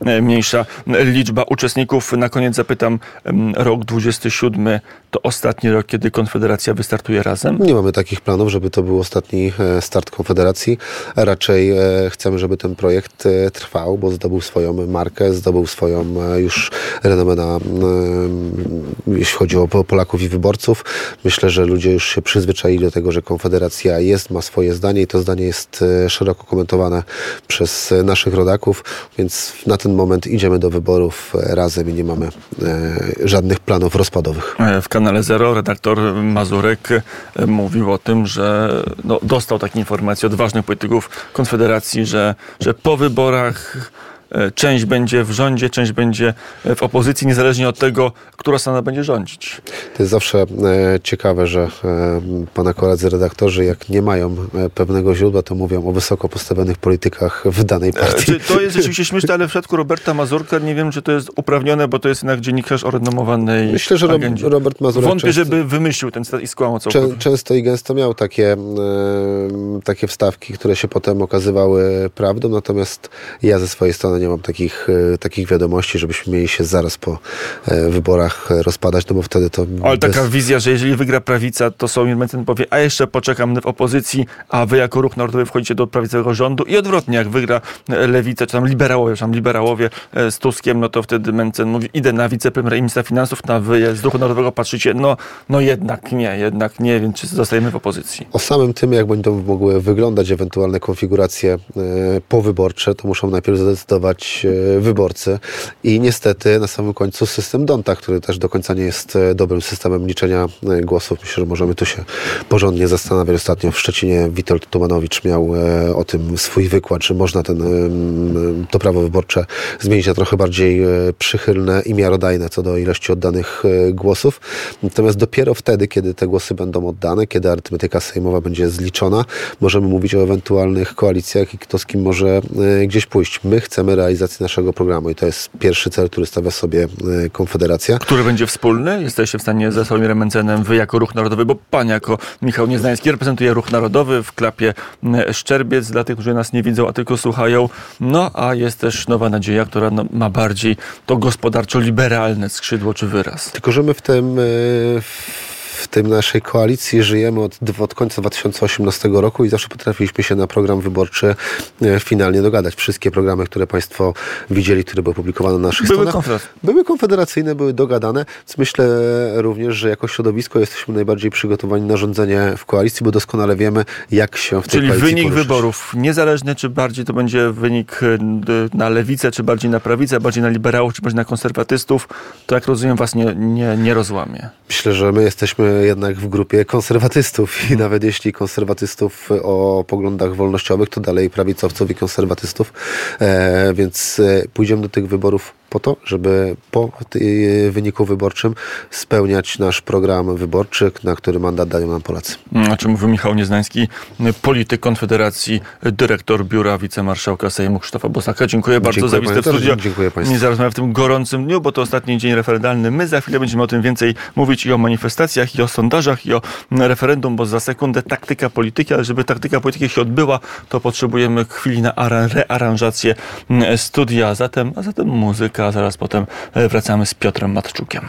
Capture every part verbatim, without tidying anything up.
mniejsza liczba uczestników. Na koniec zapytam, rok dwudziesty siódmy to ostatni rok, kiedy Konfederacja wystartuje razem? Nie mamy takich planów, żeby to był ostatni start Konfederacji. Raczej chcemy, żeby ten projekt trwał, bo zdobył swoją markę, zdobył swoją już renomę, na, jeśli chodzi o Polaków i wyborców. Myślę, że ludzie już się przyzwyczaili do tego, że Konfederacja jest, ma swoje zdanie i to zdanie jest szeroko komentowane przez naszych rodaków, więc na ten moment idziemy do wyborów razem i nie mamy e, żadnych planów rozpadowych. W kanale Zero redaktor Mazurek mówił o tym, że no, dostał takie informacje od ważnych polityków Konfederacji, że, że po wyborach część będzie w rządzie, część będzie w opozycji, niezależnie od tego, która strona będzie rządzić. To jest zawsze e, ciekawe, że e, pana koledzy redaktorzy, jak nie mają e, pewnego źródła, to mówią o wysoko postawionych politykach w danej partii. E, to jest rzeczywiście śmieszne, ale w przypadku Roberta Mazurka nie wiem, czy to jest uprawnione, bo to jest jednak dziennikarz o renomowanej Myślę, że agendzie. Robert Mazurek Wątpię, często, żeby wymyślił ten cytat i skłamał całkowicie. Czę, często i gęsto miał takie, e, takie wstawki, które się potem okazywały prawdą, natomiast ja ze swojej strony nie mam takich, takich wiadomości, żebyśmy mieli się zaraz po e, wyborach rozpadać, no bo wtedy to... Ale bez... taka wizja, że jeżeli wygra prawica, to Sławomir Mencen powie, a jeszcze poczekam w opozycji, a wy jako Ruch Narodowy wchodzicie do prawicowego rządu i odwrotnie, jak wygra lewica, czy tam liberałowie, czy tam liberałowie z Tuskiem, no to wtedy Mencen mówi, idę na wicepremiera i ministra finansów, na wy z Ruchu Narodowego patrzycie, no, no jednak nie, jednak nie, więc czy zostajemy w opozycji. O samym tym, jak będą mogły wyglądać ewentualne konfiguracje e, powyborcze, to muszą najpierw zadecydować wyborcy i niestety na samym końcu system Donta, który też do końca nie jest dobrym systemem liczenia głosów. Myślę, że możemy tu się porządnie zastanawiać. Ostatnio w Szczecinie Witold Tumanowicz miał o tym swój wykład, że można ten, to prawo wyborcze zmienić na trochę bardziej przychylne i miarodajne co do ilości oddanych głosów. Natomiast dopiero wtedy, kiedy te głosy będą oddane, kiedy arytmetyka sejmowa będzie zliczona, możemy mówić o ewentualnych koalicjach i kto z kim może gdzieś pójść. My chcemy realizacji naszego programu i to jest pierwszy cel, który stawia sobie Konfederacja. Który będzie wspólny? Jesteście w stanie ze Sławomirem Mencenem, wy jako Ruch Narodowy, bo pan jako Michał Nieznański reprezentuje Ruch Narodowy w klapie Szczerbiec, dla tych, którzy nas nie widzą, a tylko słuchają. No, a jest też Nowa Nadzieja, która no, ma bardziej to gospodarczo-liberalne skrzydło czy wyraz. Tylko, że my w tym... W... w tym naszej koalicji żyjemy od, od końca dwa tysiące osiemnastego roku i zawsze potrafiliśmy się na program wyborczy e, finalnie dogadać. Wszystkie programy, które państwo widzieli, które były publikowane na naszych były stronach, konfeder- były konfederacyjne, były dogadane, więc myślę również, że jako środowisko jesteśmy najbardziej przygotowani na rządzenie w koalicji, bo doskonale wiemy, jak się w tej Czyli koalicji wynik poruszyć. Wyborów niezależny, czy bardziej to będzie wynik na lewicę, czy bardziej na prawicę, bardziej na liberałów, czy bardziej na konserwatystów, to jak rozumiem was nie, nie, nie rozłamie. Myślę, że my jesteśmy jednak w grupie konserwatystów i nawet jeśli konserwatystów o poglądach wolnościowych, to dalej prawicowców i konserwatystów, e, więc e, pójdziemy do tych wyborów po to, żeby po y, wyniku wyborczym spełniać nasz program wyborczy, na który mandat dają nam Polacy. O czym mówił Michał Nieznański, polityk Konfederacji, dyrektor Biura Wicemarszałka Sejmu Krzysztofa Bosaka. Dziękuję bardzo Dziękuję za wizytę w studio. Dziękuję Państwu. Nie zaraz w tym gorącym dniu, bo to ostatni dzień referendalny. My za chwilę będziemy o tym więcej mówić i o manifestacjach, i o sondażach, i o referendum, bo za sekundę taktyka polityki, ale żeby taktyka polityki się odbyła, to potrzebujemy chwili na aran- rearanżację studia. Zatem, a zatem muzyka, a zaraz potem wracamy z Piotrem Matczukiem.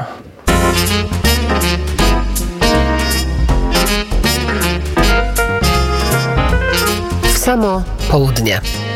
W samo południe.